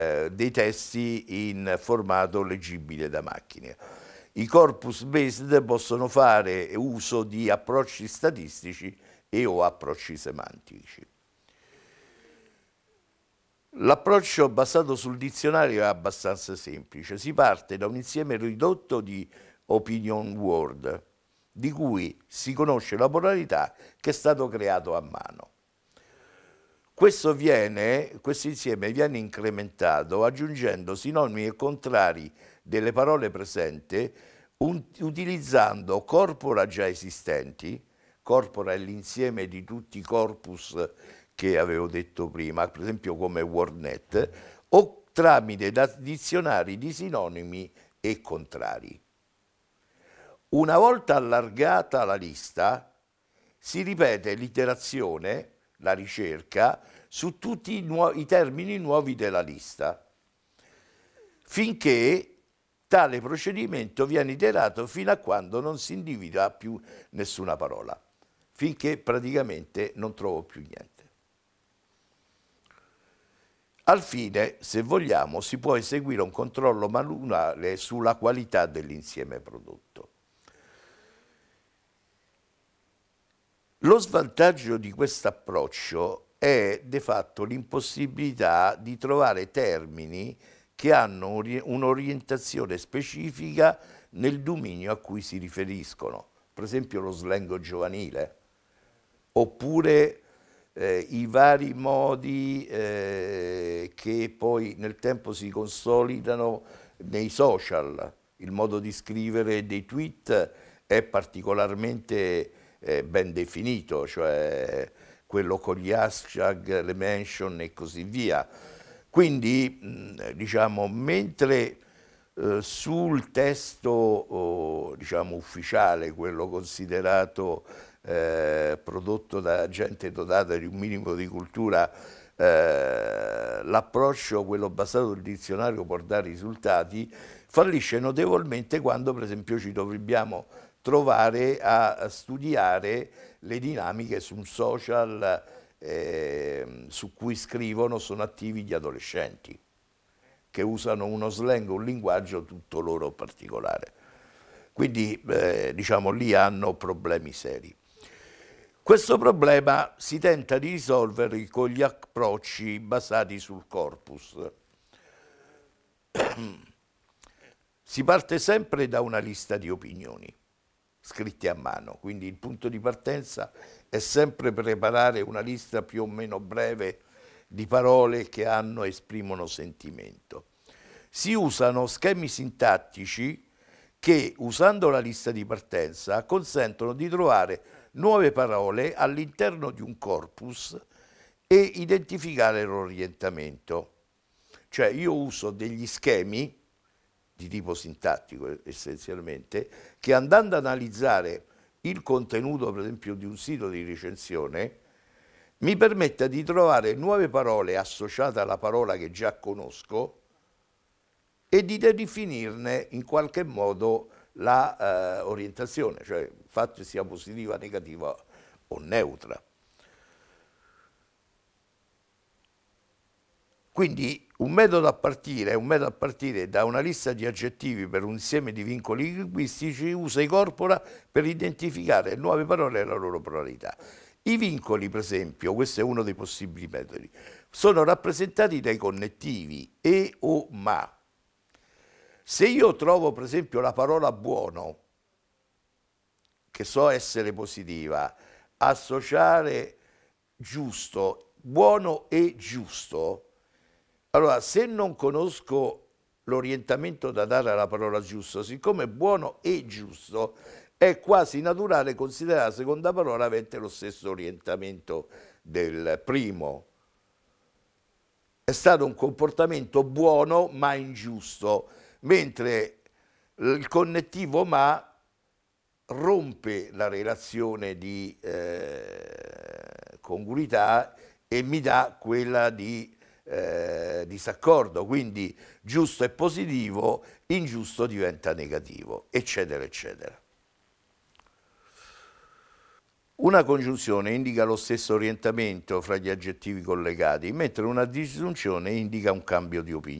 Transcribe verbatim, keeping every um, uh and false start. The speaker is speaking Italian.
eh, dei testi in formato leggibile da macchina. I corpus based possono fare uso di approcci statistici e o approcci semantici. L'approccio basato sul dizionario è abbastanza semplice. Si parte da un insieme ridotto di opinion word, di cui si conosce la pluralità, che è stato creato a mano. Questo, viene, questo insieme viene incrementato aggiungendo sinonimi e contrari delle parole presenti, un, utilizzando corpora già esistenti. Corpora è l'insieme di tutti i corpus che avevo detto prima, per esempio come WordNet, o tramite da dizionari di sinonimi e contrari. Una volta allargata la lista, si ripete l'iterazione, la ricerca, su tutti i, i termini nuovi della lista, finché tale procedimento viene iterato fino a quando non si individua più nessuna parola, finché praticamente non trovo più niente. Al fine, se vogliamo, si può eseguire un controllo manuale sulla qualità dell'insieme prodotto. Lo svantaggio di questo approccio è de fatto l'impossibilità di trovare termini che hanno un'orientazione specifica nel dominio a cui si riferiscono, per esempio lo slang giovanile, oppure eh, i vari modi eh, che poi nel tempo si consolidano nei social. Il modo di scrivere dei tweet è particolarmente eh, ben definito, cioè quello con gli hashtag, le mention e così via. Quindi, mh, diciamo, mentre eh, sul testo oh, diciamo, ufficiale, quello considerato eh, prodotto da gente dotata di un minimo di cultura, eh, l'approccio, quello basato sul dizionario, può dare risultati, fallisce notevolmente quando, per esempio, ci dobbiamo trovare a studiare le dinamiche su un social eh, su cui scrivono, sono attivi gli adolescenti, che usano uno slang, un linguaggio tutto loro particolare. Quindi eh, diciamo lì hanno problemi seri. Questo problema si tenta di risolvere con gli approcci basati sul corpus. Si parte sempre da una lista di opinioni scritte a mano, quindi il punto di partenza è sempre preparare una lista più o meno breve di parole che hanno, esprimono sentimento. Si usano schemi sintattici che, usando la lista di partenza, consentono di trovare nuove parole all'interno di un corpus e identificare l'orientamento. Cioè io uso degli schemi di tipo sintattico essenzialmente, che andando ad analizzare il contenuto, per esempio, di un sito di recensione, mi permetta di trovare nuove parole associate alla parola che già conosco e di definirne in qualche modo la eh, orientazione, cioè il fatto che sia positiva, negativa o neutra. Quindi un metodo a partire, un metodo a partire da una lista di aggettivi per un insieme di vincoli linguistici usa i corpora per identificare nuove parole e la loro pluralità. I vincoli, per esempio, questo è uno dei possibili metodi, sono rappresentati dai connettivi e o ma. Se io trovo, per esempio, la parola buono, che so essere positiva, associare giusto, buono e giusto, allora se non conosco l'orientamento da dare alla parola giusto, siccome buono e giusto, è quasi naturale considerare la seconda parola avente lo stesso orientamento del primo. È stato un comportamento buono ma ingiusto, mentre il connettivo ma rompe la relazione di eh, congruità e mi dà quella di eh, disaccordo, quindi giusto è positivo, ingiusto diventa negativo, eccetera, eccetera. Una congiunzione indica lo stesso orientamento fra gli aggettivi collegati, mentre una disgiunzione indica un cambio di opinione.